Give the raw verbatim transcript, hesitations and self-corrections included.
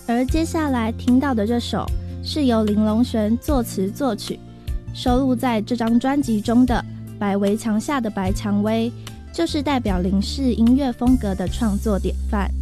而接下来听到的这首是由林隆璇作词作曲，收录在这张专辑中的《白围墙下的白蔷薇》，就是代表林氏音乐风格的创作典范。